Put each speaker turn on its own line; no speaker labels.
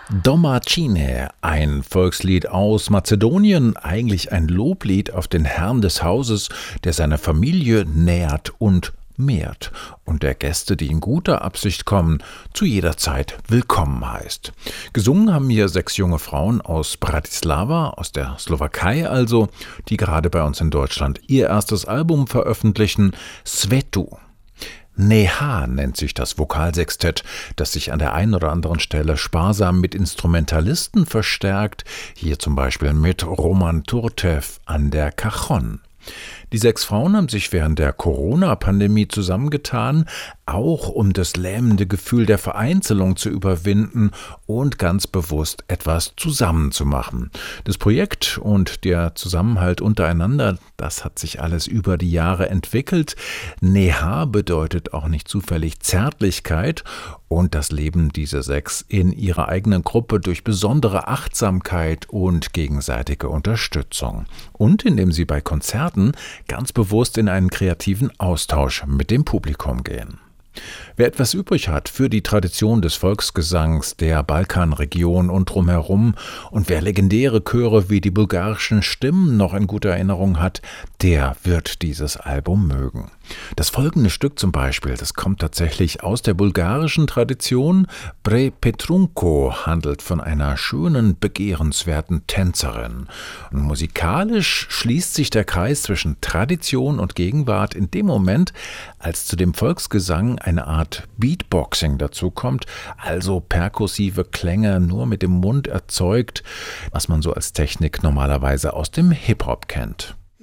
Domacine, ein Volkslied aus Mazedonien, eigentlich ein Loblied auf den Herrn des Hauses, der seine Familie nährt und mehrt und der Gäste, die in guter Absicht kommen, zu jeder Zeit willkommen heißt. Gesungen haben hier 6 junge Frauen aus Bratislava, aus der Slowakei also, die gerade bei uns in Deutschland ihr erstes Album veröffentlichen, Svetu. Neha nennt sich das Vokalsextett, das sich an der einen oder anderen Stelle sparsam mit Instrumentalisten verstärkt, hier zum Beispiel mit Roman Turtev an der Cajon. Die 6 Frauen haben sich während der Corona-Pandemie zusammengetan, auch um das lähmende Gefühl der Vereinzelung zu überwinden und ganz bewusst etwas zusammenzumachen. Das Projekt und der Zusammenhalt untereinander, das hat sich alles über die Jahre entwickelt. Neha bedeutet auch nicht zufällig Zärtlichkeit und das Leben dieser 6 in ihrer eigenen Gruppe durch besondere Achtsamkeit und gegenseitige Unterstützung. Und indem sie bei Konzerten ganz bewusst in einen kreativen Austausch mit dem Publikum gehen. Wer etwas übrig hat für die Tradition des Volksgesangs der Balkanregion und drumherum und wer legendäre Chöre wie die bulgarischen Stimmen noch in guter Erinnerung hat, der wird dieses Album mögen. Das folgende Stück zum Beispiel, das kommt tatsächlich aus der bulgarischen Tradition. Bre Petrunko handelt von einer schönen, begehrenswerten Tänzerin. Und musikalisch schließt sich der Kreis zwischen Tradition und Gegenwart in dem Moment, als zu dem Volksgesang eine Art Beatboxing dazu kommt, also perkussive Klänge nur mit dem Mund erzeugt, was man so als Technik normalerweise aus dem Hip-Hop kennt.